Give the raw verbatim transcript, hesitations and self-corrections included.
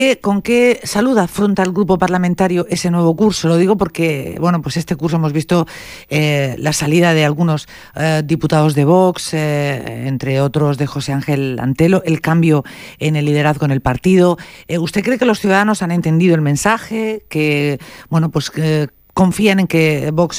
¿Con qué salud afronta el grupo parlamentario ese nuevo curso? Lo digo porque, bueno, pues este curso hemos visto eh, la salida de algunos eh, diputados de Vox, eh, entre otros de José Ángel Antelo, el cambio en el liderazgo en el partido. Eh, ¿Usted cree que los ciudadanos han entendido el mensaje? Que, bueno, pues que confían en que Vox